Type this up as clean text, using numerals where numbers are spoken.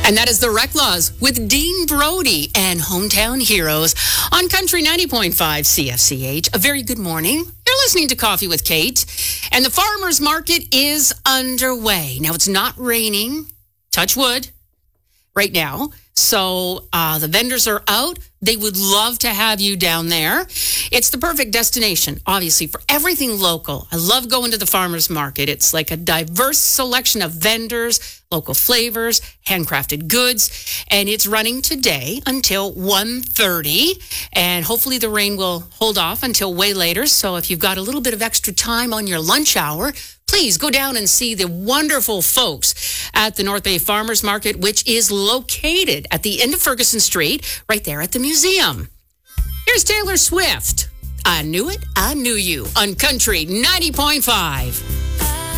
And that is the Rec Laws with Dean Brody and Hometown Heroes on Country 90.5 CFCH. A very good morning. You're listening to Coffee with Kate, and the farmers market is underway. Now, it's not raining, touch wood, right now. So the vendors are out. They would love to have you down there. It's the perfect destination, obviously, for everything local. I love going to the farmers market. It's like a diverse selection of vendors, local flavors, handcrafted goods, and it's running today until 1:30, and hopefully the rain will hold off until way later. So if you've got a little bit of extra time on your lunch hour, please go down and see the wonderful folks at the North Bay Farmers Market, which is located at the end of Ferguson Street, right there at the museum. Here's Taylor Swift. I Knew It, I Knew You on Country 90.5.